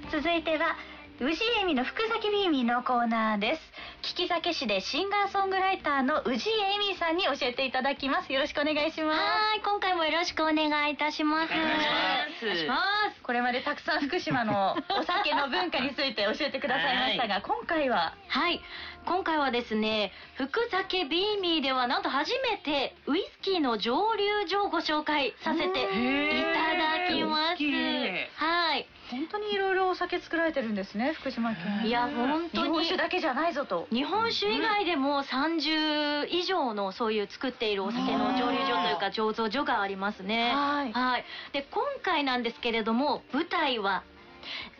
続いては宇治恵美の福酒ビーミーのコーナーです。利き酒師でシンガーソングライターの宇治恵美さんに教えていただきます。よろしくお願いします。 はい、今回もよろしくお願いいたします。 お願いします。これまでたくさん福島のお酒の文化について教えてくださいましたが、今回は今回はですね、福酒ビーミーではなんと初めてウイスキーの蒸留所をご紹介させていただきます。はい。 本当にいろいろお酒作られてるんですね、福島県。 いや、本当に。 日本酒だけじゃないぞと。 日本酒以外でも30以上のそういう作っているお酒の蒸留所というか醸造所がありますね。はい。で、今回なんですけれども、舞台は